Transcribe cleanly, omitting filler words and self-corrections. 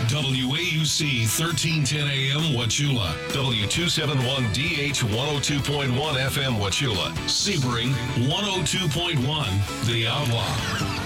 WAUC 1310 AM Wauchula, W271DH 102.1 FM Wauchula, Sebring 102.1 The Outlaw.